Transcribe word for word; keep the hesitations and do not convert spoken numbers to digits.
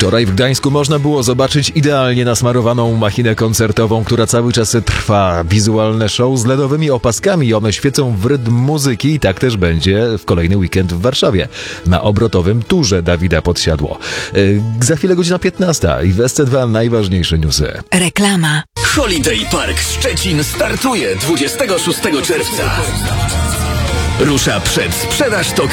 Wczoraj w Gdańsku można było zobaczyć idealnie nasmarowaną machinę koncertową, która cały czas trwa. Wizualne show z ledowymi opaskami. One świecą w rytm muzyki i tak też będzie w kolejny weekend w Warszawie. Na obrotowym turze Dawida Podsiadło. Yy, za chwilę godzina piętnasta i w S C dwa najważniejsze newsy. Reklama. Holiday Park Szczecin startuje dwudziestego szóstego czerwca. Rusza przedsprzedaż tokenów.